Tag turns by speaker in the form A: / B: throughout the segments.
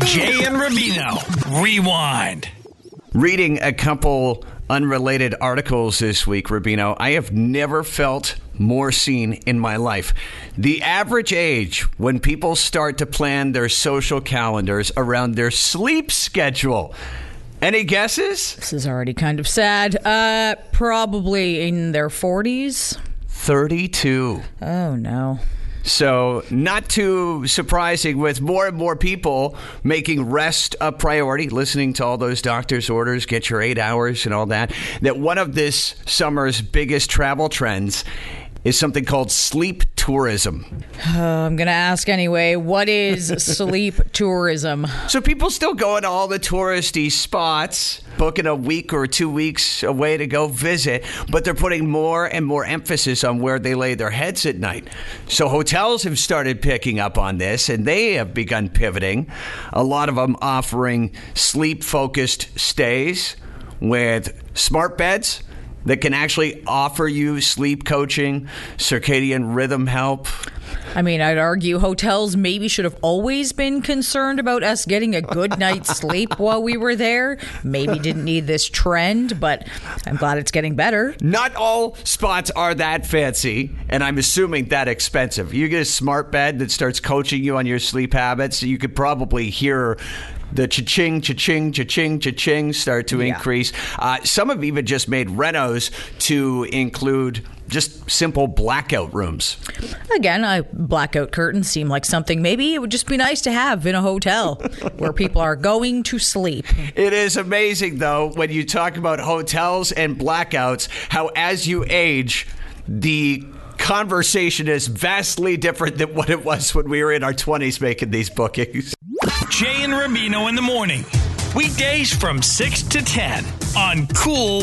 A: Jay and Rubino. Rewind.
B: Reading a couple unrelated articles this week, Rubino, I have never felt more seen in my life. The average age when people start to plan their social calendars around their sleep schedule. Any guesses?
C: This is already kind of sad. Probably in their 40s.
B: 32.
C: Oh, no.
B: So not too surprising with more and more people making rest a priority, listening to all those doctor's orders, get your 8 hours and all that one of this summer's biggest travel trends is something called sleep tourism.
C: I'm going to ask anyway, what is sleep tourism?
B: So people still go to all the touristy spots, booking a week or 2 weeks away to go visit, but they're putting more and more emphasis on where they lay their heads at night. So hotels have started picking up on this, and they have begun pivoting. A lot of them offering sleep-focused stays with smart beds that can actually offer you sleep coaching, circadian rhythm help.
C: I mean, I'd argue hotels maybe should have always been concerned about us getting a good night's sleep while we were there. Maybe didn't need this trend, but I'm glad it's getting better.
B: Not all spots are that fancy, and I'm assuming that expensive. You get a smart bed that starts coaching you on your sleep habits, you could probably hear the cha-ching, cha-ching, cha-ching, cha-ching start to increase. Some have even just made renos to include just simple blackout rooms.
C: Again, blackout curtains seem like something maybe it would just be nice to have in a hotel where people are going to sleep.
B: It is amazing, though, when you talk about hotels and blackouts, how as you age, the conversation is vastly different than what it was when we were in our 20s making these bookings.
A: Jay and Rubino in the morning. Weekdays from 6 to 10 on Cool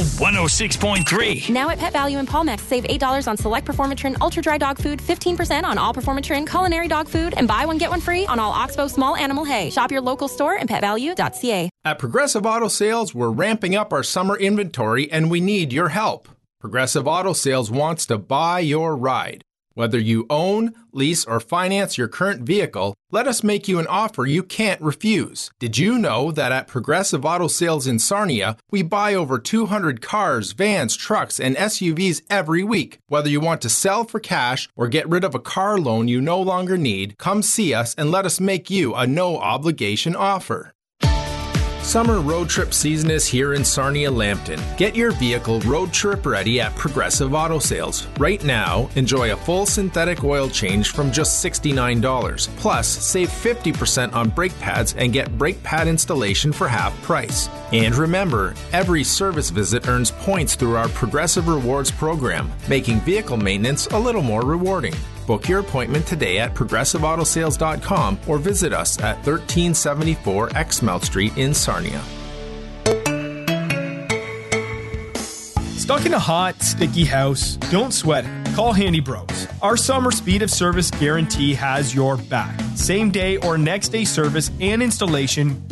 A: 106.3.
D: Now at Pet Value and Palmex, save $8 on select Performatrin Ultra Dry Dog Food, 15% on all Performatrin Culinary Dog Food, and buy one, get one free on all Oxbow Small Animal Hay. Shop your local store and petvalue.ca.
E: At Progressive Auto Sales, we're ramping up our summer inventory and we need your help. Progressive Auto Sales wants to buy your ride. Whether you own, lease, or finance your current vehicle, let us make you an offer you can't refuse. Did you know that at Progressive Auto Sales in Sarnia, we buy over 200 cars, vans, trucks, and SUVs every week? Whether you want to sell for cash or get rid of a car loan you no longer need, come see us and let us make you a no-obligation offer. Summer road trip season is here in Sarnia-Lambton. Get your vehicle road trip ready at Progressive Auto Sales. Right now, enjoy a full synthetic oil change from just $69. Plus, save 50% on brake pads and get brake pad installation for half price. And remember, every service visit earns points through our Progressive Rewards program, making vehicle maintenance a little more rewarding. Book your appointment today at progressiveautosales.com or visit us at 1374 Exmouth Street in Sarnia.
F: Stuck in a hot, sticky house? Don't sweat it. Call Handy Bros. Our summer speed of service guarantee has your back. Same day or next day service and installation